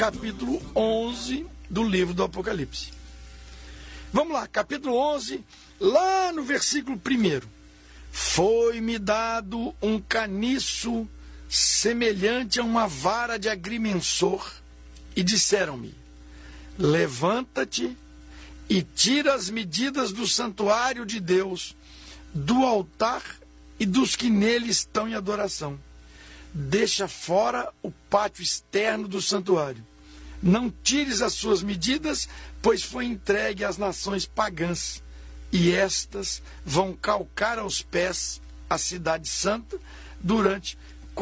capítulo 11 do livro do Apocalipse. Vamos lá, capítulo 11, lá no versículo 1. Foi-me dado um caniço semelhante a uma vara de agrimensor, e disseram-me: levanta-te e tira as medidas do santuário de Deus, do altar e dos que nele estão em adoração. Deixa fora o pátio externo do santuário. Não tires as suas medidas, pois foi entregue às nações pagãs, e estas vão calcar aos pés a cidade santa durante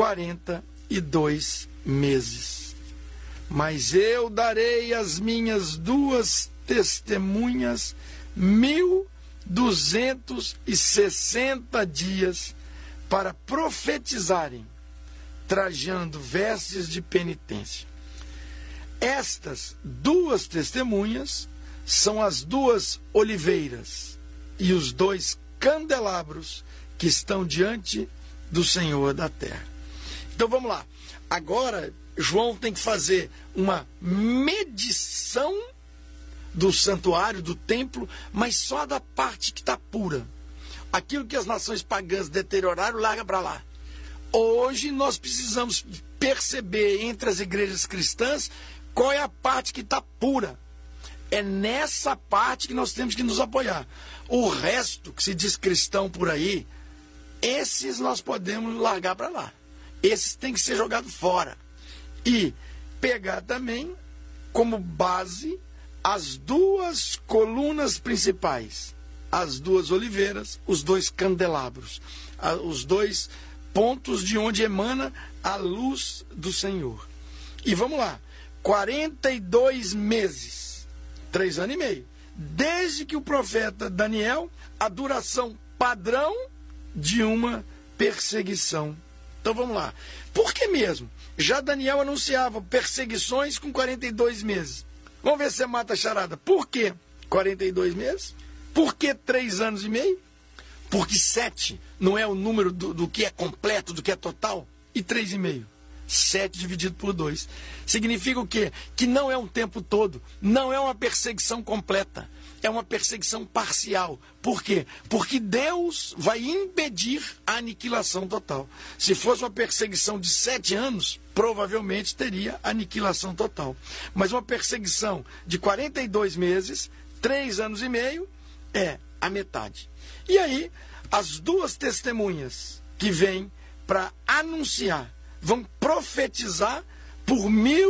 42 meses. Mas eu darei às minhas 2 testemunhas 1260 dias para profetizarem, trajando vestes de penitência. Estas 2 testemunhas são as 2 oliveiras e os 2 candelabros que estão diante do Senhor da terra. Então vamos lá. Agora, João tem que fazer uma medição do santuário, do templo, mas só da parte que está pura. Aquilo que as nações pagãs deterioraram, larga para lá. Hoje nós precisamos perceber entre as igrejas cristãs qual é a parte que está pura. É nessa parte que nós temos que nos apoiar. O resto que se diz cristão por aí, esses nós podemos largar para lá. Esses têm que ser jogados fora. E pegar também como base as 2 colunas principais, as 2 oliveiras, os 2 candelabros, os 2 pontos de onde emana a luz do Senhor. E vamos lá, 42 meses, 3 anos e meio, desde que o profeta Daniel, a duração padrão de uma perseguição. Então vamos lá, por que mesmo? Já Daniel anunciava perseguições com 42 meses. Vamos ver se você mata a charada. Por que 42 meses? Por que 3 anos e meio? Porque 7 não é o número do que é completo, do que é total? E 3,5? 7 dividido por 2. Significa o quê? Que não é um tempo todo. Não é uma perseguição completa. É uma perseguição parcial. Por quê? Porque Deus vai impedir a aniquilação total. Se fosse uma perseguição de 7 anos, provavelmente teria aniquilação total. Mas uma perseguição de 42 meses, 3 anos e meio, é a metade. E aí, as 2 testemunhas que vêm para anunciar, vão profetizar por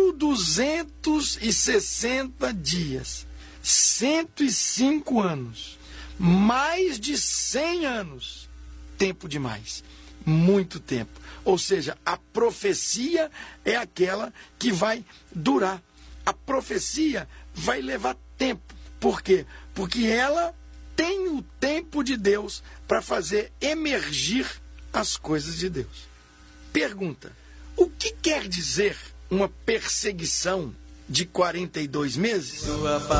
1260 dias. 105 anos, mais de 100 anos, tempo demais, muito tempo. Ou seja, a profecia é aquela que vai durar. A profecia vai levar tempo. Por quê? Porque ela tem o tempo de Deus para fazer emergir as coisas de Deus. Pergunta: o que quer dizer uma perseguição de 42 meses?